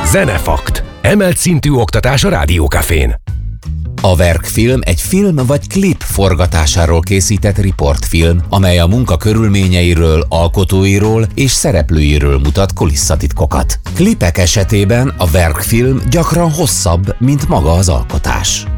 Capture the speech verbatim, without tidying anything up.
Zenefakt. Emelt szintű oktatás a Rádiókafén. A Verkfilm egy film vagy klip forgatásáról készített riportfilm, amely a munka körülményeiről, alkotóiról és szereplőiről mutat kulisszatitkokat. Klipek esetében a Verkfilm gyakran hosszabb, mint maga az alkotás.